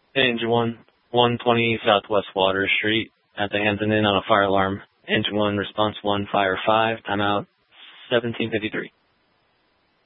Engine 1, 120 Southwest Water Street at the Hampton Inn on a fire alarm. Engine 1, response 1, fire 5, timeout 1753.